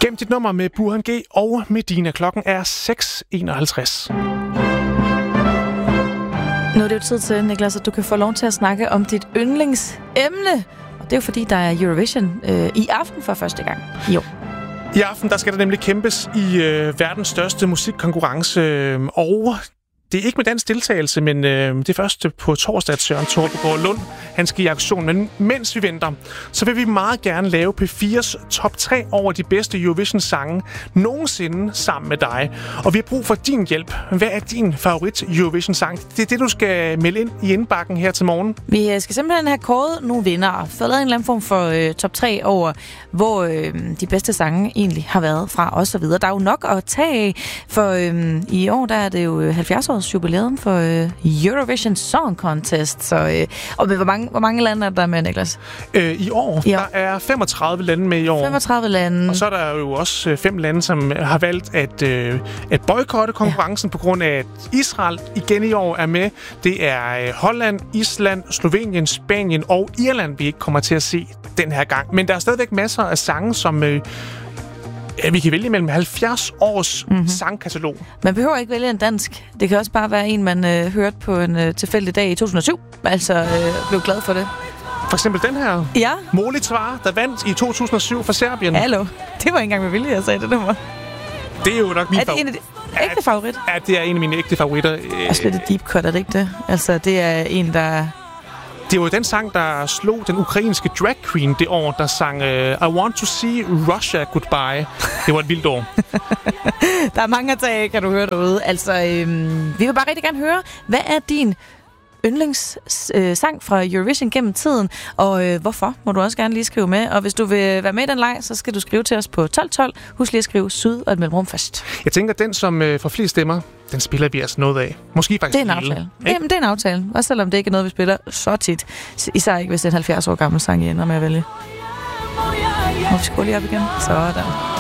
Gem dit nummer med Burhan G og Medina. Klokken er 6:51. Nu er det jo tid til, Niklas, at du kan få lov til at snakke om dit yndlingsemne. Og det er jo fordi, der er Eurovision i aften for første gang. Jo. I aften der skal der nemlig kæmpes i verdens største musikkonkurrence, og det er ikke med dansk deltagelse, men det er først på torsdag, at Søren Torpegaard Lund han skal i aktion. Men mens vi venter, så vil vi meget gerne lave P4's top 3 over de bedste Eurovision-sange nogensinde sammen med dig. Og vi har brug for din hjælp. Hvad er din favorit Eurovision-sang? Det er det, du skal melde ind i indbakken her til morgen. Vi skal simpelthen have kåret nogle vindere. Få lavet en eller anden form for top 3 over, hvor de bedste sange egentlig har været fra os og så videre. Der er jo nok at tage af, for i år der er det jo 70 års jubilæum for Eurovision Song Contest. Så, og med hvor mange lande er der med, Niklas? I år? Der er 35 lande med i år. 35 lande. Og så er der jo også 5 lande, som har valgt at boykotte konkurrencen på grund af, at Israel igen i år er med. Det er Holland, Island, Slovenien, Spanien og Irland, vi ikke kommer til at se den her gang. Men der er stadigvæk masser af sange, som vi kan vælge mellem 70 års sangkatalog. Man behøver ikke vælge en dansk. Det kan også bare være en, man hørte på en tilfældig dag i 2007. Altså blev glad for det. For eksempel den her. Ja. Molitvar, der vandt i 2007 for Serbien. Hallo. Det var ikke engang med vilje, jeg sagde det nummer. Det er jo nok min favorit. Er det ægte favorit? Ja, det er en af mine ægte favoritter. Altså lidt deep cut, er det ikke det? Altså, det er en, der... Det var jo den sang, der slog den ukrainske drag queen det år, der sang I Want to See Russia Goodbye. Det var et vildt år. Der er mange at tage, kan du høre derude. Altså, vi vil bare rigtig gerne høre, hvad er din yndlingssang fra Eurovision gennem tiden, og hvorfor må du også gerne lige skrive med. Og hvis du vil være med i den leg, så skal du skrive til os på 1212. Husk lige at skrive syd og et mellemrum først. Jeg tænker, den som får flest stemmer, den spiller vi altså noget af. Måske faktisk det er en aftale. Jamen, det er en aftale. Også selvom det ikke er noget, vi spiller så tit. Især ikke, hvis det er en 70 år gammel sang, I ender med at vælge. Og vi skruer lige op igen. Sådan.